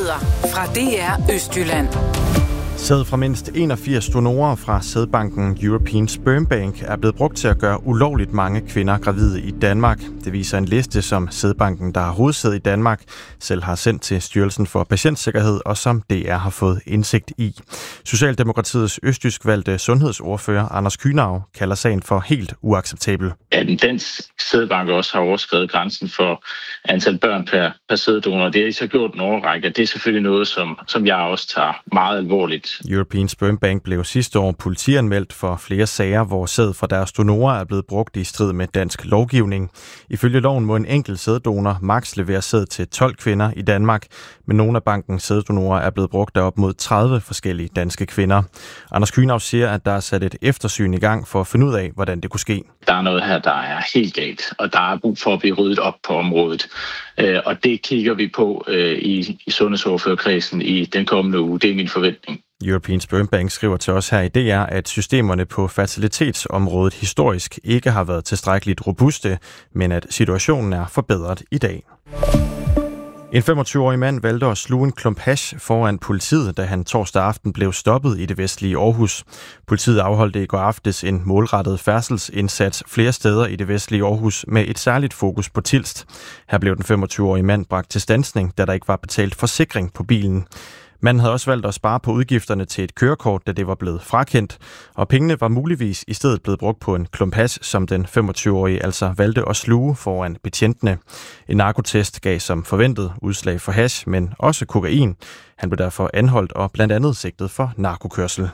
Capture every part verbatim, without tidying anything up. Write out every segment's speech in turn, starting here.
Nyheder fra D R Østjylland. Sæd fra mindst enogfirs donorer fra sædbanken European Sperm Bank er blevet brugt til at gøre ulovligt mange kvinder gravide i Danmark. Det viser en liste, som sædbanken, der har hovedsæde i Danmark, selv har sendt til Styrelsen for Patientsikkerhed, og som D R har fået indsigt i. Socialdemokratiets østjysk valgte sundhedsordfører Anders Kühnau kalder sagen for helt uacceptabel. Ja, den danske sædbank også har overskredet grænsen for antal børn per, per sæddonor. Det har de så gjort en årrække. Det er selvfølgelig noget, som, som jeg også tager meget alvorligt. European Sperm Bank blev sidste år politianmeldt for flere sager, hvor sæd fra deres donorer er blevet brugt i strid med dansk lovgivning. Ifølge loven må en enkelt sæddonor maks levere sæd til tolv kvinder i Danmark, men nogle af bankens sæddonorer er blevet brugt af op mod tredive forskellige danske kvinder. Anders Kühnau siger, at der er sat et eftersyn i gang for at finde ud af, hvordan det kunne ske. Der er noget her, der er helt galt, og der er brug for at blive ryddet op på området. Og det kigger vi på i, i sundhedsordførerkredsen i den kommende uge. Det er min forventning. European Sperm Bank skriver til os her i D R, at systemerne på fertilitetsområdet historisk ikke har været tilstrækkeligt robuste, men at situationen er forbedret i dag. En femogtyve-årig mand valgte at sluge en klump hash foran politiet, da han torsdag aften blev stoppet i det vestlige Aarhus. Politiet afholdte i går aftes en målrettet færdselsindsats flere steder i det vestlige Aarhus med et særligt fokus på Tilst. Her blev den femogtyve-årige mand bragt til standsning, da der ikke var betalt forsikring på bilen. Manden havde også valgt at spare på udgifterne til et kørekort, da det var blevet frakendt, og pengene var muligvis i stedet blevet brugt på en klump hash, som den femogtyve-årige altså valgte at sluge foran betjentene. En narkotest gav som forventet udslag for hash, men også kokain. Han blev derfor anholdt og blandt andet sigtet for narkokørsel.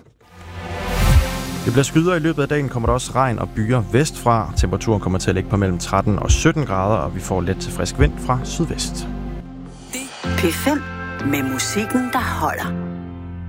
Det bliver skyder i løbet af dagen, kommer der også regn og byer vestfra. Temperaturen kommer til at ligge på mellem tretten og sytten grader, og vi får let til frisk vind fra sydvest. P fem med musikken, der holder.